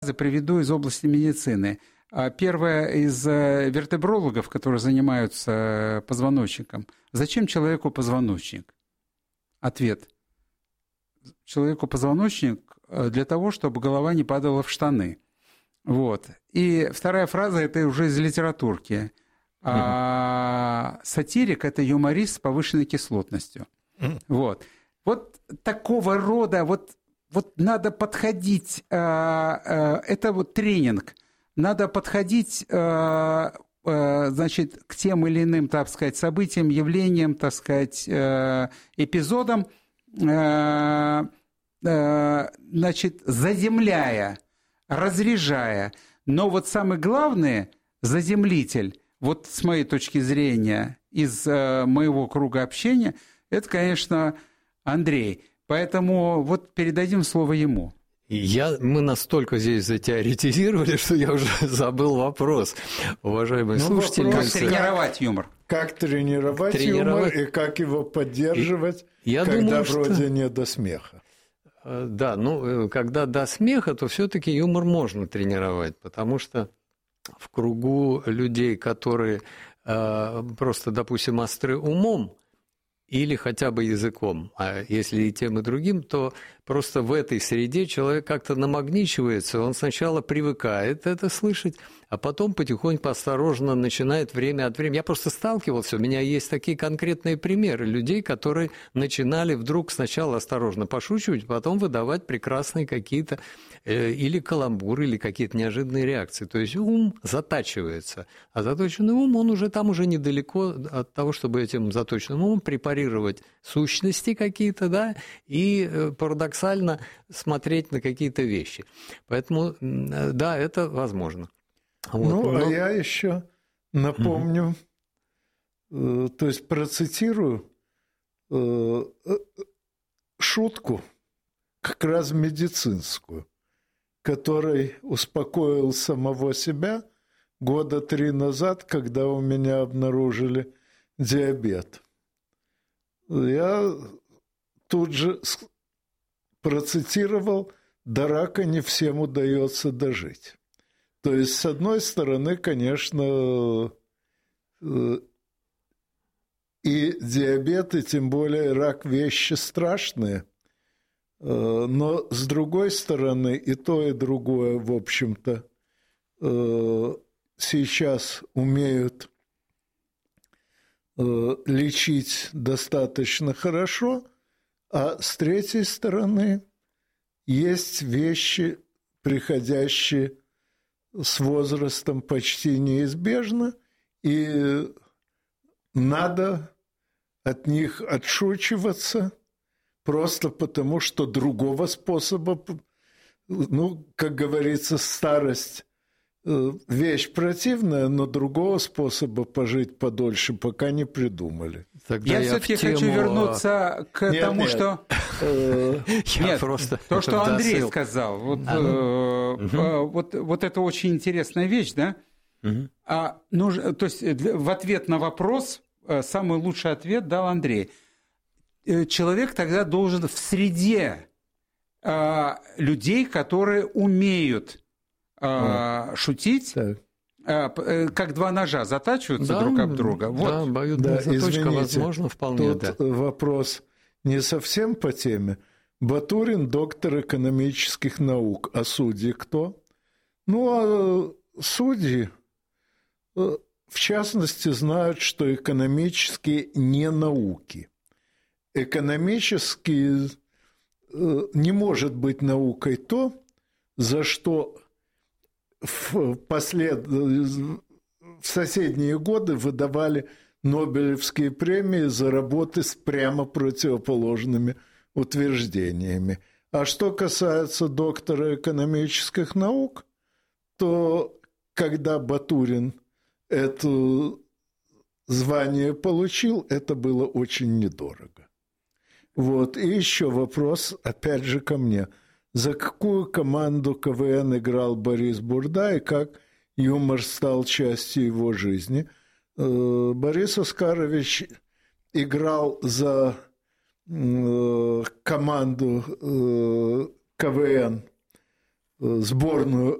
приведу из области медицины. Первое из вертебрологов, которые занимаются позвоночником. Зачем человеку позвоночник? Ответ. Человеку позвоночник для того, чтобы голова не падала в штаны. Вот. И вторая фраза – это уже из литературки. Сатирик – это юморист с повышенной кислотностью. Вот. Вот такого рода, вот надо подходить, это вот тренинг, надо подходить, значит, к тем или иным, так сказать, событиям, явлениям, так сказать, эпизодам, значит, заземляя, разряжая. Но вот самый главный заземлитель, вот с моей точки зрения, из моего круга общения, это, конечно, Андрей. Поэтому вот передадим слово ему. Мы настолько здесь затеоретизировали, что я уже забыл вопрос. Уважаемые слушатели. Как тренировать юмор? Как тренировать юмор и как его поддерживать, когда вроде не до смеха? Да, ну, когда до смеха, то все-таки юмор можно тренировать, потому что в кругу людей, которые просто, допустим, остры умом, или хотя бы языком, а если и тем, и другим, то просто в этой среде человек как-то намагничивается, он сначала привыкает это слышать, а потом потихоньку осторожно начинает время от времени. Я просто сталкивался, у меня есть такие конкретные примеры людей, которые начинали вдруг сначала осторожно пошучивать, потом выдавать прекрасные какие-то или каламбуры, или какие-то неожиданные реакции. То есть ум затачивается, а заточенный ум, он уже там уже недалеко от того, чтобы этим заточенным умом препарировать сущности какие-то, да, и парадоксально смотреть на какие-то вещи. Поэтому, да, это возможно. Вот. А я еще напомню, то есть процитирую шутку, как раз медицинскую, которой успокоил самого себя 3 года назад, когда у меня обнаружили диабет. Я тут же процитировал: «До рака не всем удается дожить». То есть, с одной стороны, конечно, и диабет, и тем более рак – вещи страшные, но, с другой стороны, и то, и другое, в общем-то, сейчас умеют лечить достаточно хорошо, а с третьей стороны, есть вещи, приходящие с возрастом почти неизбежно, и надо от них отшучиваться просто потому, что другого способа, ну, как говорится, старость вещь противная, но другого способа пожить подольше пока не придумали. Тогда я все-таки хочу вернуться к тому, что... Нет, то, что Андрей сказал. Вот это очень интересная вещь, да? То есть в ответ на вопрос самый лучший ответ дал Андрей. Человек тогда должен в среде людей, которые умеют шутить, как два ножа затачиваются друг об друга. Вот. Да, обоюдная заточка, возможно, вполне. Тут вопрос не совсем по теме. Батурин – доктор экономических наук, а судьи кто? Ну, а судьи, в частности, знают, что экономические не науки. Экономические не может быть наукой то, за что в соседние годы выдавали Нобелевские премии за работы с прямо противоположными утверждениями. А что касается доктора экономических наук, то когда Батурин это звание получил, это было очень недорого. Вот. И еще вопрос, опять же, ко мне. За какую команду КВН играл Борис Бурда и как юмор стал частью его жизни? Борис Оскарович играл за команду КВН сборную